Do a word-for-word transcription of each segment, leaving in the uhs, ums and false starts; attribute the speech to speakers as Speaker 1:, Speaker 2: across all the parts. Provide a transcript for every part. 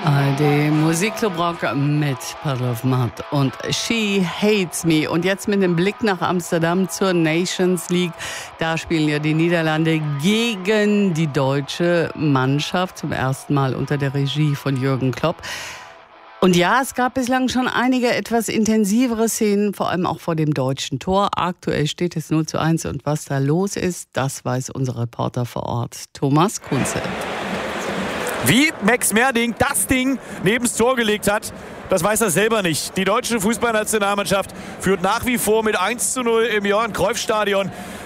Speaker 1: Die Musikclub Rock mit Puddle of Mud und She Hates Me. Und jetzt mit dem Blick nach Amsterdam zur Nations League. Da spielen ja die Niederlande gegen die deutsche Mannschaft zum ersten Mal unter der Regie von Jürgen Klopp. Und ja, es gab bislang schon einige etwas intensivere Szenen, vor allem auch vor dem deutschen Tor. Aktuell steht es null zu eins und was da los ist, das weiß unser Reporter vor Ort, Thomas Kunze.
Speaker 2: Wie Max Merding das Ding nebens Tor gelegt hat, das weiß er selber nicht. Die deutsche Fußballnationalmannschaft führt nach wie vor mit eins zu null im Johan-Cruyff-Stadion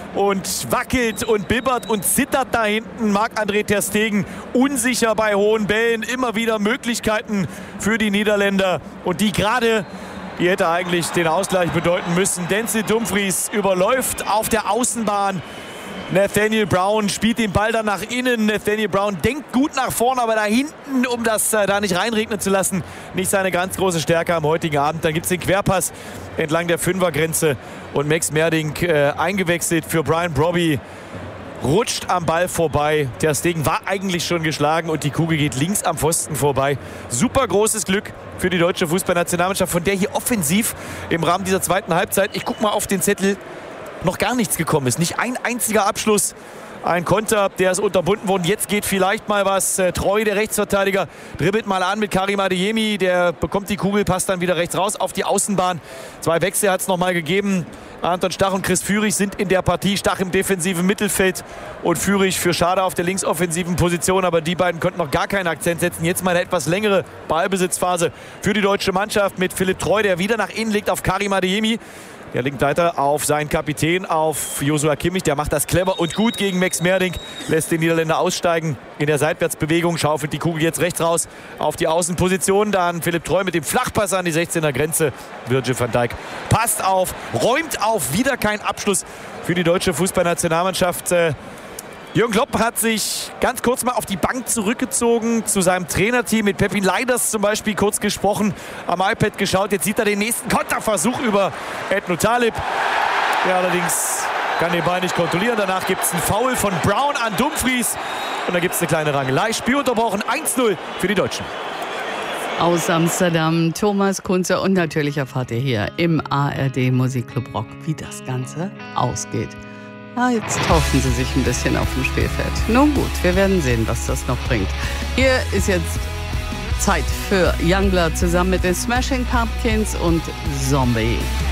Speaker 2: und wackelt und bibbert und zittert da hinten. Marc-André ter Stegen unsicher bei hohen Bällen. Immer wieder Möglichkeiten für die Niederländer. Und die gerade, die hätte eigentlich den Ausgleich bedeuten müssen. Denzel Dumfries überläuft auf der Außenbahn Nathaniel Brown, spielt den Ball dann nach innen. Nathaniel Brown denkt gut nach vorne, aber da hinten, um das äh, da nicht reinregnen zu lassen, nicht seine ganz große Stärke am heutigen Abend. Dann gibt es den Querpass entlang der Fünfergrenze und Max Merding äh, eingewechselt für Brian Brobby. Rutscht am Ball vorbei. Ter Stegen war eigentlich schon geschlagen und die Kugel geht links am Pfosten vorbei. Super großes Glück für die deutsche Fußballnationalmannschaft, von der hier offensiv im Rahmen dieser zweiten Halbzeit, ich guck mal auf den Zettel, noch gar nichts gekommen ist. Nicht ein einziger Abschluss. Ein Konter, der ist unterbunden worden. Jetzt geht vielleicht mal was. Äh, Treu, der Rechtsverteidiger, dribbelt mal an mit Karim Adeyemi. Der bekommt die Kugel, passt dann wieder rechts raus auf die Außenbahn. Zwei Wechsel hat es noch mal gegeben. Anton Stach und Chris Führig sind in der Partie. Stach im defensiven Mittelfeld und Führig für Schade auf der linksoffensiven Position. Aber die beiden konnten noch gar keinen Akzent setzen. Jetzt mal eine etwas längere Ballbesitzphase für die deutsche Mannschaft mit Philipp Treu, der wieder nach innen legt auf Karim Adeyemi. Der linkt weiter auf seinen Kapitän, auf Joshua Kimmich. Der macht das clever und gut gegen Max Merding. Lässt den Niederländer aussteigen in der Seitwärtsbewegung. Schaufelt die Kugel jetzt rechts raus auf die Außenposition. Dann Philipp Treu mit dem Flachpass an die sechzehner Grenze. Virgil van Dijk passt auf, räumt auf. Wieder kein Abschluss für die deutsche Fußballnationalmannschaft. Jürgen Klopp hat sich ganz kurz mal auf die Bank zurückgezogen, zu seinem Trainerteam mit Pepin Leiders zum Beispiel kurz gesprochen, am iPad geschaut. Jetzt sieht er den nächsten Konterversuch über Edno Talib. Der allerdings kann den Ball nicht kontrollieren. Danach gibt es einen Foul von Brown an Dumfries. Und dann gibt es eine kleine Rangelei. Spiel unterbrochen, eins null für die Deutschen.
Speaker 1: Aus Amsterdam, Thomas Kunze. Und natürlich erfahrt ihr hier im A R D Musikclub Rock, wie das Ganze ausgeht. Ah, jetzt tauschen sie sich ein bisschen auf dem Spielfeld. Nun gut, wir werden sehen, was das noch bringt. Hier ist jetzt Zeit für Youngblood zusammen mit den Smashing Pumpkins und Zombie.